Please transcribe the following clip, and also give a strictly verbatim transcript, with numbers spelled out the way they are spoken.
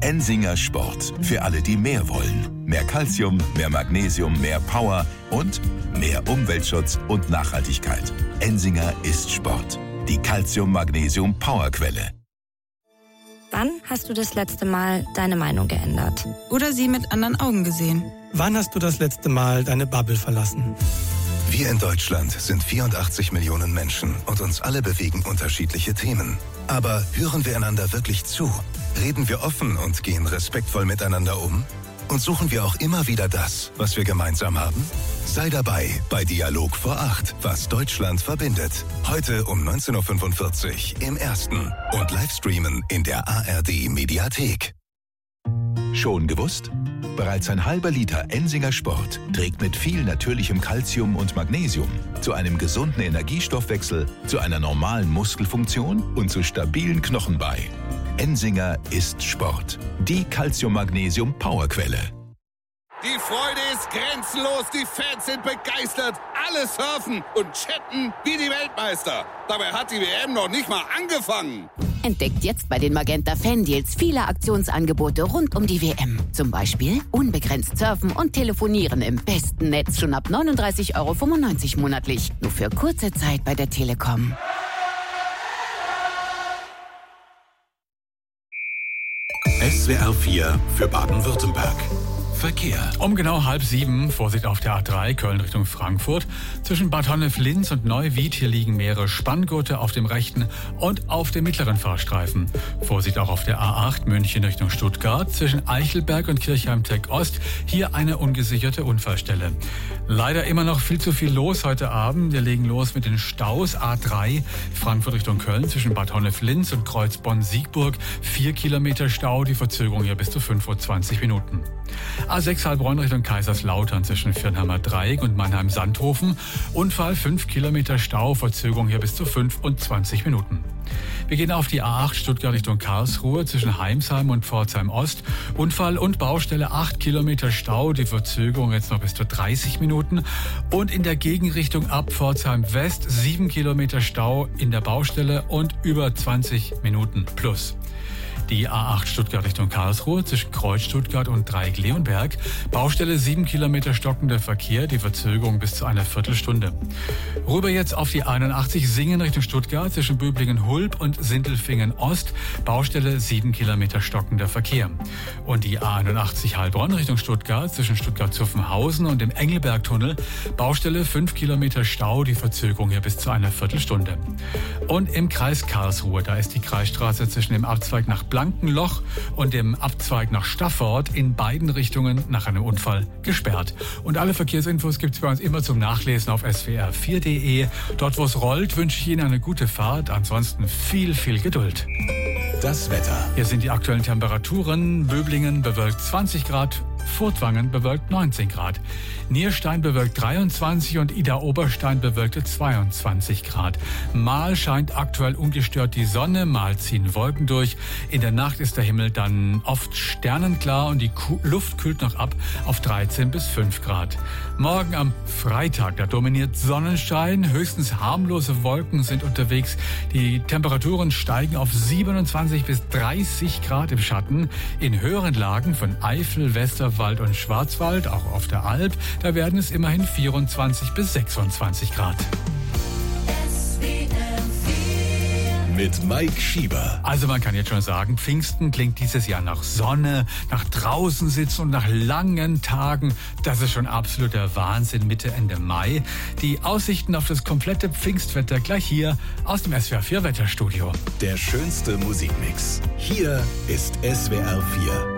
Ensinger Sport. Für alle, die mehr wollen. Mehr Calcium, mehr Magnesium, mehr Power und mehr Umweltschutz und Nachhaltigkeit. Ensinger ist Sport. Die Calcium-Magnesium-Powerquelle. Wann hast du das letzte Mal deine Meinung geändert? Oder sie mit anderen Augen gesehen? Wann hast du das letzte Mal deine Bubble verlassen? Wir in Deutschland sind vierundachtzig Millionen Menschen und uns alle bewegen unterschiedliche Themen. Aber hören wir einander wirklich zu? Reden wir offen und gehen respektvoll miteinander um? Und suchen wir auch immer wieder das, was wir gemeinsam haben? Sei dabei bei Dialog vor acht, was Deutschland verbindet. Heute um neunzehn Uhr fünfundvierzig im Ersten und Livestreamen in der A R D-Mediathek. Schon gewusst? Bereits ein halber Liter Ensinger Sport trägt mit viel natürlichem Calcium und Magnesium zu einem gesunden Energiestoffwechsel, zu einer normalen Muskelfunktion und zu stabilen Knochen bei. Ensinger ist Sport. Die Calcium-Magnesium-Powerquelle. Die Freude ist grenzenlos, die Fans sind begeistert, alle surfen und chatten wie die Weltmeister. Dabei hat die W M noch nicht mal angefangen. Entdeckt jetzt bei den Magenta Fan-Deals viele Aktionsangebote rund um die W M. Zum Beispiel unbegrenzt surfen und telefonieren im besten Netz schon ab neununddreißig Euro fünfundneunzig monatlich. Nur für kurze Zeit bei der Telekom. S W R vier für Baden-Württemberg. Verkehr. Um genau halb sieben, Vorsicht auf der A drei, Köln Richtung Frankfurt. Zwischen Bad Honnef-Linz und Neuwied, hier liegen mehrere Spanngurte auf dem rechten und auf dem mittleren Fahrstreifen. Vorsicht auch auf der A acht, München Richtung Stuttgart. Zwischen Eichelberg und Kirchheim-Tech Ost, hier eine ungesicherte Unfallstelle. Leider immer noch viel zu viel los heute Abend. Wir legen los mit den Staus. A drei, Frankfurt Richtung Köln, zwischen Bad Honnef-Linz und Kreuz Bonn-Siegburg. Vier Kilometer Stau, die Verzögerung hier bis zu fünf Uhr zwanzig Minuten. A sechs Heilbronn Richtung Kaiserslautern zwischen Viernheimer Dreieck und Mannheim-Sandhofen. Unfall, fünf Kilometer Stau, Verzögerung hier bis zu fünfundzwanzig Minuten. Wir gehen auf die A acht Stuttgart Richtung Karlsruhe zwischen Heimsheim und Pforzheim Ost. Unfall und Baustelle, acht Kilometer Stau, die Verzögerung jetzt noch bis zu dreißig Minuten. Und in der Gegenrichtung ab Pforzheim West, sieben Kilometer Stau in der Baustelle und über zwanzig Minuten plus. Die A acht Stuttgart Richtung Karlsruhe zwischen Kreuz Stuttgart und Dreieck-Leonberg. Baustelle sieben Kilometer stockender Verkehr, die Verzögerung bis zu einer Viertelstunde. Rüber jetzt auf die einundachtzig Singen Richtung Stuttgart zwischen Böblingen-Hulb und Sindelfingen Ost. Baustelle sieben Kilometer stockender Verkehr. Und die A einundachtzig Heilbronn Richtung Stuttgart zwischen Stuttgart-Zuffenhausen und dem Engelbergtunnel. Baustelle fünf Kilometer Stau, die Verzögerung hier bis zu einer Viertelstunde. Und im Kreis Karlsruhe, da ist die Kreisstraße zwischen dem Abzweig nach Blankenloch und dem Abzweig nach Staffort in beiden Richtungen nach einem Unfall gesperrt. Und alle Verkehrsinfos gibt es bei uns immer zum Nachlesen auf S W R vier punkt de. Dort, wo es rollt, wünsche ich Ihnen eine gute Fahrt. Ansonsten viel, viel Geduld. Das Wetter. Hier sind die aktuellen Temperaturen. Böblingen bewölkt zwanzig Grad, Furtwangen bewölkt neunzehn Grad. Nierstein bewölkt dreiundzwanzig und Idar-Oberstein bewölkte zweiundzwanzig Grad. Mal scheint aktuell ungestört die Sonne, mal ziehen Wolken durch. In der Nacht ist der Himmel dann oft sternenklar und die Luft kühlt noch ab auf dreizehn bis fünf Grad. Morgen am Freitag, da dominiert Sonnenschein, höchstens harmlose Wolken sind unterwegs. Die Temperaturen steigen auf siebenundzwanzig bis dreißig Grad im Schatten. In höheren Lagen von Eifel, Westerwald und Schwarzwald, auch auf der Alp, da werden es immerhin vierundzwanzig bis sechsundzwanzig Grad. Mit Mike Schieber. Also man kann jetzt schon sagen, Pfingsten klingt dieses Jahr nach Sonne, nach draußen sitzen und nach langen Tagen. Das ist schon absoluter Wahnsinn Mitte, Ende Mai. Die Aussichten auf das komplette Pfingstwetter gleich hier aus dem S W R vier Wetterstudio. Der schönste Musikmix. Hier ist S W R vier.